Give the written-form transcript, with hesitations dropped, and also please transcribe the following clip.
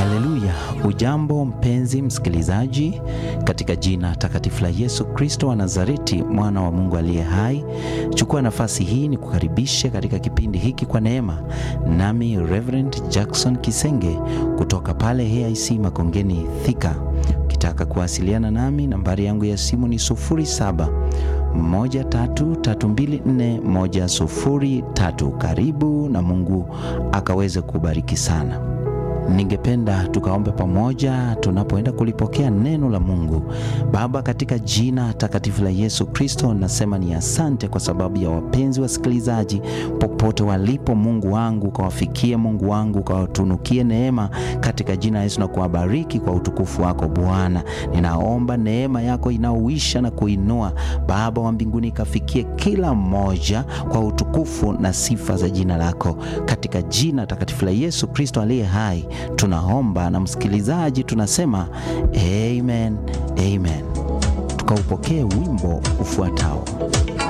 Haleluya. Ujambo mpenzi msikilizaji, katika jina takatifu la Yesu Kristo wa Nazareti, mwana wa Mungu aliye hai. Chukua nafasi hii ni kukaribishe katika kipindi hiki kwa neema. Nami Reverend Jackson Kisenge kutoka pale AIC Makongeni Thika. Ukitaka kuwasiliana nami, nambari yangu ya simu ni 0713324103. Karibu na Mungu akaweze kubariki sana. Ningependa tukaombe pamoja tunapoenda kulipokea neno la Mungu. Baba, katika jina takatifu la Yesu Kristo, nasema ni asante kwa sababu ya wapenzi wasikilizaji popote walipo. Mungu wangu, kawafikie Mungu wangu, kawatunukie neema katika jina la Yesu na kuwabariki kwa utukufu wako Bwana. Ninaomba neema yako inaoisha na kuinua, Baba wa mbinguni, kafikie kila mmoja kwa utukufu na sifa za jina lako, katika jina takatifu la Yesu Kristo aliye hai tunaomba, na msikilizaji tunasema amen, amen. Tukaupokee wimbo ufuatao.